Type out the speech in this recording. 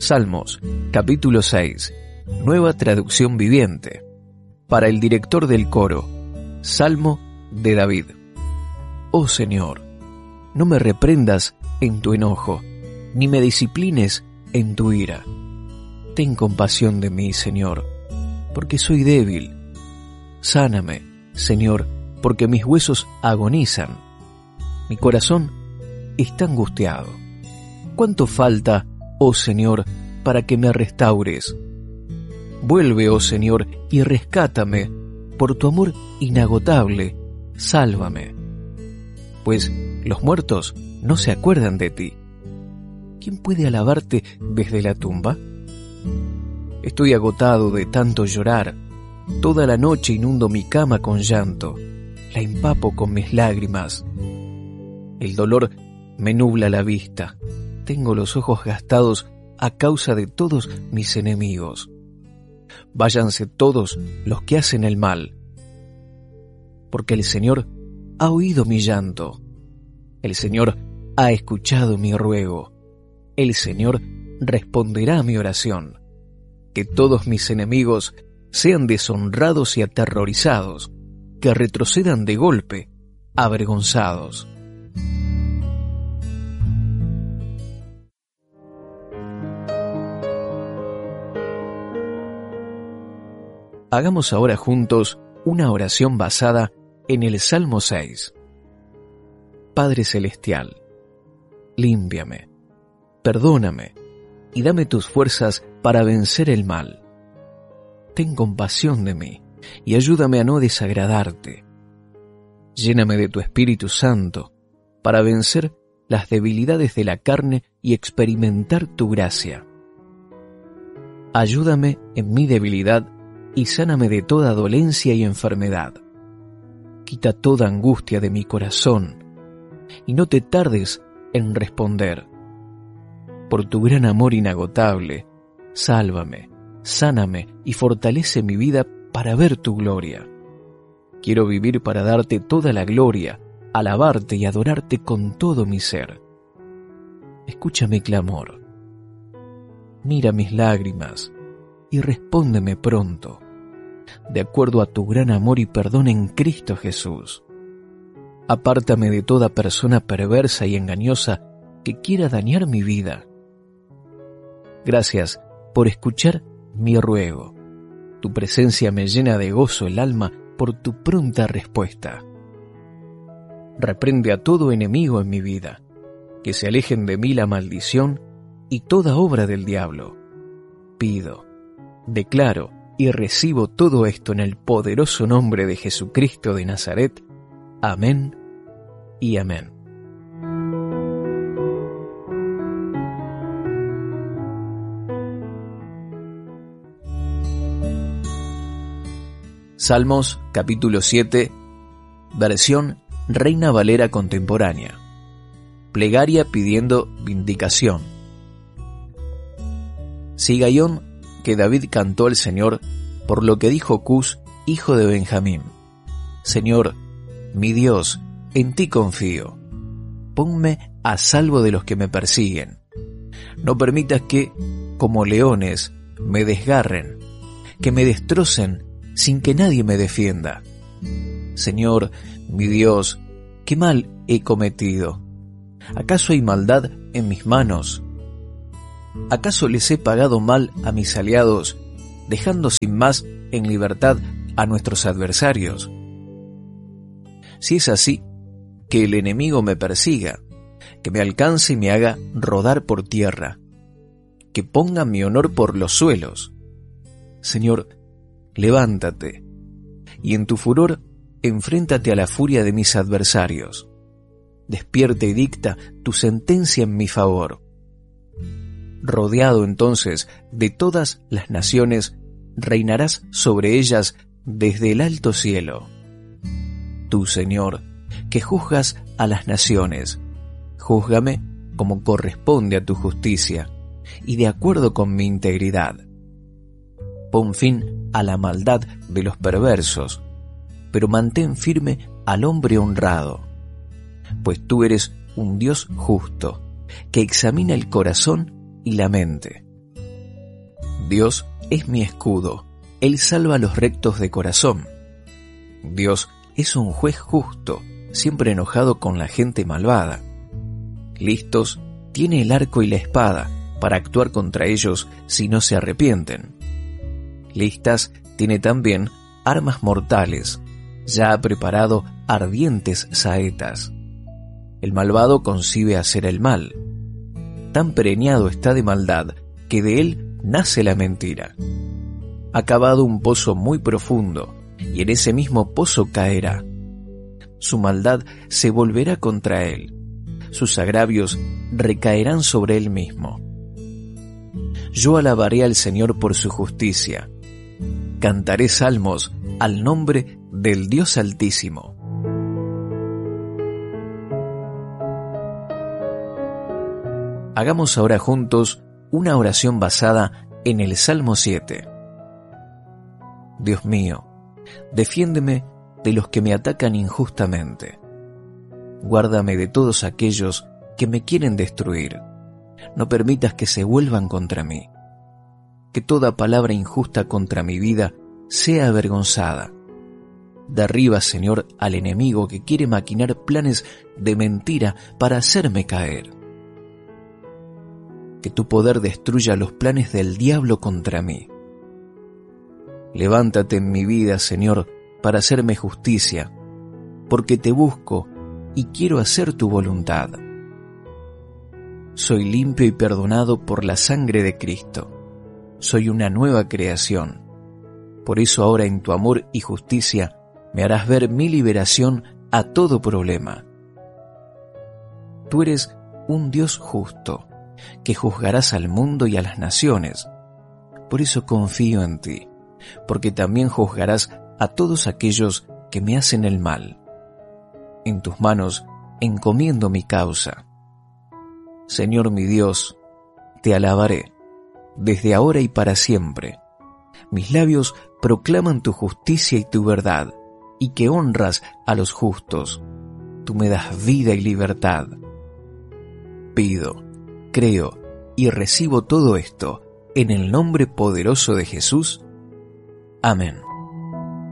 Salmos, capítulo 6, Nueva Traducción Viviente. Para el director del coro, Salmo de David. Oh Señor, no me reprendas en tu enojo, ni me disciplines en tu ira. Ten compasión de mí, Señor, porque soy débil. Sáname, Señor, porque mis huesos agonizan. Mi corazón está angustiado. ¿Cuánto falta, oh Señor, para que me restaures? Vuelve, oh Señor, y rescátame. Por tu amor inagotable, sálvame. Pues los muertos no se acuerdan de ti. ¿Quién puede alabarte desde la tumba? Estoy agotado de tanto llorar. Toda la noche inundo mi cama con llanto. La empapo con mis lágrimas. El dolor me nubla la vista. Tengo los ojos gastados a causa de todos mis enemigos. Váyanse todos los que hacen el mal. Porque el Señor ha oído mi llanto. El Señor ha escuchado mi ruego. El Señor responderá a mi oración. Que todos mis enemigos sean deshonrados y aterrorizados, que retrocedan de golpe, avergonzados. Hagamos ahora juntos una oración basada en el Salmo 6. Padre Celestial, límpiame, perdóname y dame tus fuerzas para vencer el mal. Ten compasión de mí y ayúdame a no desagradarte. Lléname de tu Espíritu Santo para vencer las debilidades de la carne y experimentar tu gracia. Ayúdame en mi debilidad y sáname de toda dolencia y enfermedad. Quita toda angustia de mi corazón y no te tardes en responder. Por tu gran amor inagotable, sálvame, sáname y fortalece mi vida para ver tu gloria. Quiero vivir para darte toda la gloria, alabarte y adorarte con todo mi ser. Escucha mi clamor. Mira mis lágrimas y respóndeme pronto, de acuerdo a tu gran amor y perdón en Cristo Jesús. Apártame de toda persona perversa y engañosa que quiera dañar mi vida. Gracias por escuchar mi ruego. Tu presencia me llena de gozo el alma por tu pronta respuesta. Reprende a todo enemigo en mi vida, que se alejen de mí la maldición y toda obra del diablo. Pido, declaro y recibo todo esto en el poderoso nombre de Jesucristo de Nazaret. Amén y amén. Salmos capítulo 7, versión Reina Valera contemporánea. Plegaria pidiendo vindicación. Sigaión que David cantó al Señor por lo que dijo Cus, hijo de Benjamín. Señor, mi Dios, en ti confío. Ponme a salvo de los que me persiguen. No permitas que, como leones, me desgarren, que me destrocen sin que nadie me defienda. Señor, mi Dios, ¿qué mal he cometido? ¿Acaso hay maldad en mis manos? ¿Acaso les he pagado mal a mis aliados, dejando sin más en libertad a nuestros adversarios? Si es así, que el enemigo me persiga, que me alcance y me haga rodar por tierra, que ponga mi honor por los suelos. Señor, levántate, y en tu furor enfréntate a la furia de mis adversarios. Despierta y dicta tu sentencia en mi favor. Rodeado entonces de todas las naciones, reinarás sobre ellas desde el alto cielo. Tú, Señor, que juzgas a las naciones, júzgame como corresponde a tu justicia y de acuerdo con mi integridad. Pon fin a la maldad de los perversos, pero mantén firme al hombre honrado, pues tú eres un Dios justo, que examina el corazón y la mente. Dios es mi escudo, Él salva a los rectos de corazón. Dios es un juez justo, siempre enojado con la gente malvada. Listos tiene el arco y la espada para actuar contra ellos si no se arrepienten. Listas tiene también armas mortales, ya ha preparado ardientes saetas. El malvado concibe hacer el mal. Tan preñado está de maldad que de él nace la mentira. Ha cavado un pozo muy profundo y en ese mismo pozo caerá. Su maldad se volverá contra él. Sus agravios recaerán sobre él mismo. Yo alabaré al Señor por su justicia. Cantaré salmos al nombre del Dios Altísimo. Hagamos ahora juntos una oración basada en el Salmo 7. Dios mío, defiéndeme de los que me atacan injustamente. Guárdame de todos aquellos que me quieren destruir. No permitas que se vuelvan contra mí. Que toda palabra injusta contra mi vida sea avergonzada. Derriba, Señor, al enemigo que quiere maquinar planes de mentira para hacerme caer. Que tu poder destruya los planes del diablo contra mí. Levántate en mi vida, Señor, para hacerme justicia, porque te busco y quiero hacer tu voluntad. Soy limpio y perdonado por la sangre de Cristo. Soy una nueva creación. Por eso ahora en tu amor y justicia me harás ver mi liberación a todo problema. Tú eres un Dios justo, que juzgarás al mundo y a las naciones. Por eso confío en ti, porque también juzgarás a todos aquellos que me hacen el mal. En tus manos encomiendo mi causa. Señor mi Dios, te alabaré, desde ahora y para siempre. Mis labios proclaman tu justicia y tu verdad, y que honras a los justos. Tú me das vida y libertad. Pido, creo y recibo todo esto en el nombre poderoso de Jesús. Amén.